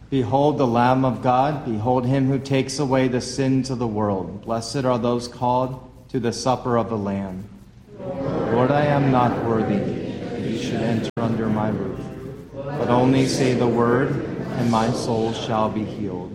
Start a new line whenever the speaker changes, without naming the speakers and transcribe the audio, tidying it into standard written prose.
Behold the Lamb of God, behold him who takes away the sins of the world. Blessed are those called to the supper of the Lamb. Lord, I am not worthy that you should enter under my roof, but only say the word, and my soul shall be healed.